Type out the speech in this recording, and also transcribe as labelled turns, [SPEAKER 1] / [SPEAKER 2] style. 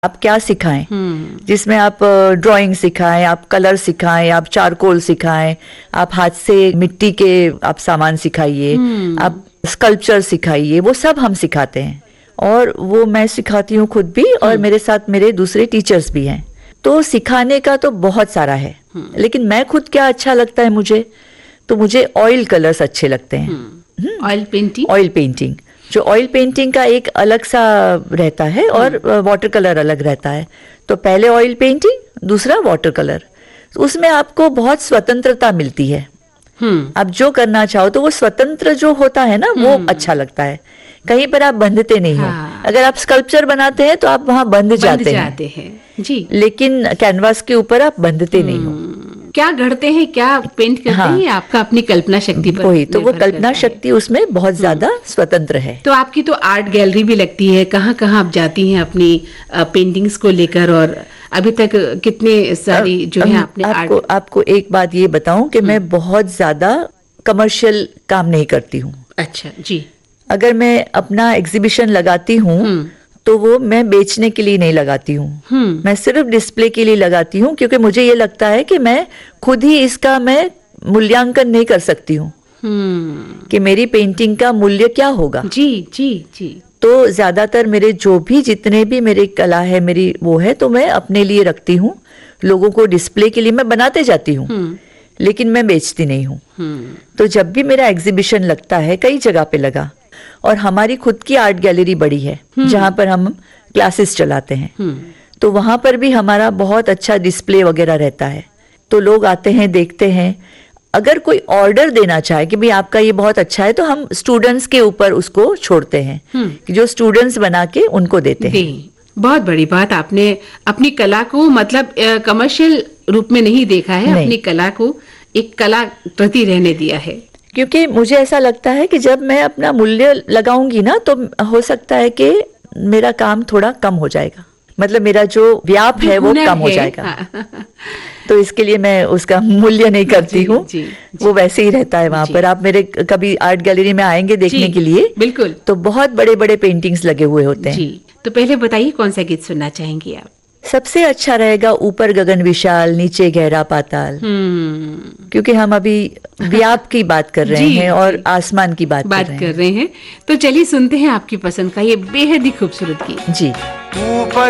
[SPEAKER 1] आप क्या सिखाएं, जिसमें आप ड्राइंग सिखाएं, आप कलर सिखाएं, आप चारकोल सिखाएं, आप हाथ से मिट्टी के आप सामान सिखाइए, आप स्कल्पचर सिखाइए, वो सब हम सिखाते हैं। और वो मैं सिखाती हूँ खुद भी, और मेरे साथ मेरे दूसरे टीचर्स भी हैं। तो सिखाने का तो बहुत सारा है, लेकिन मैं खुद क्या अच्छा लगता है मुझे, तो मुझे ऑयल कलर्स अच्छे लगते हैं। ऑयल पेंटिंग, जो ऑयल पेंटिंग का एक अलग सा रहता है और वाटर कलर अलग रहता है। तो पहले ऑयल पेंटिंग, दूसरा वाटर कलर। उसमें आपको बहुत स्वतंत्रता मिलती है, आप जो करना चाहो तो वो स्वतंत्र जो होता है ना, वो अच्छा लगता है। कहीं पर आप बंधते नहीं हो। अगर आप स्कल्पचर बनाते हैं तो आप वहां बंध जाते हैं
[SPEAKER 2] जी,
[SPEAKER 1] लेकिन कैनवास के ऊपर आप बंधते नहीं हो।
[SPEAKER 2] क्या गढ़ते हैं, क्या पेंट करते हैं, आपका अपनी कल्पना शक्ति पर
[SPEAKER 1] वही तो, वो कल्पना शक्ति उसमें बहुत ज्यादा स्वतंत्र है।
[SPEAKER 2] तो आपकी तो आर्ट गैलरी भी लगती है, कहाँ कहाँ आप जाती हैं अपनी पेंटिंग्स को लेकर, और अभी तक कितने सारी जो है आपने
[SPEAKER 1] आपको एक बात ये बताऊं कि मैं बहुत ज्यादा कमर्शियल काम नहीं करती हूँ।
[SPEAKER 2] अच्छा जी।
[SPEAKER 1] अगर मैं अपना एग्जीबिशन लगाती हूँ तो वो मैं बेचने के लिए नहीं लगाती हूँ, मैं सिर्फ डिस्प्ले के लिए लगाती हूँ, क्योंकि मुझे ये लगता है कि मैं खुद ही इसका मैं मूल्यांकन नहीं कर सकती हूँ कि मेरी पेंटिंग का मूल्य क्या होगा।
[SPEAKER 2] जी जी जी।
[SPEAKER 1] तो ज्यादातर मेरे जो भी जितने भी मेरी कला है, मेरी वो है, तो मैं अपने लिए रखती हूँ। लोगों को डिस्प्ले के लिए मैं बनाते जाती हूँ, लेकिन मैं बेचती नहीं हूँ। तो जब भी मेरा एग्जीबिशन लगता है, कई जगह पे लगा, और हमारी खुद की आर्ट गैलरी बड़ी है जहां पर हम क्लासेस चलाते हैं, तो वहां पर भी हमारा बहुत अच्छा डिस्प्ले वगैरह रहता है। तो लोग आते हैं, देखते हैं। अगर कोई ऑर्डर देना चाहे कि भाई आपका ये बहुत अच्छा है, तो हम स्टूडेंट्स के ऊपर उसको छोड़ते हैं कि जो स्टूडेंट्स बना के उनको देते हैं।
[SPEAKER 2] बहुत बड़ी बात, आपने अपनी कला को मतलब कमर्शियल रूप में नहीं देखा है, अपनी कला को एक कला प्रति रहने दिया है।
[SPEAKER 1] क्योंकि मुझे ऐसा लगता है कि जब मैं अपना मूल्य लगाऊंगी ना, तो हो सकता है कि मेरा काम थोड़ा कम हो जाएगा, मतलब मेरा जो व्याप है वो कम हो जाएगा। तो इसके लिए मैं उसका मूल्य नहीं करती हूँ, वो वैसे ही रहता है वहां पर। आप मेरे कभी आर्ट गैलरी में आएंगे देखने के लिए,
[SPEAKER 2] बिल्कुल,
[SPEAKER 1] तो बहुत बड़े बड़े पेंटिंग्स लगे हुए होते हैं।
[SPEAKER 2] जी। तो पहले बताइए कौन सा गीत सुनना चाहेंगी आप?
[SPEAKER 1] सबसे अच्छा रहेगा ऊपर गगन विशाल नीचे गहरा पाताल, क्योंकि हम अभी व्याप की बात कर रहे हैं और आसमान की बात कर रहे हैं।
[SPEAKER 2] तो चलिए सुनते हैं आपकी पसंद का ये बेहद ही खूबसूरत गीत।
[SPEAKER 1] जी।
[SPEAKER 3] ऊपर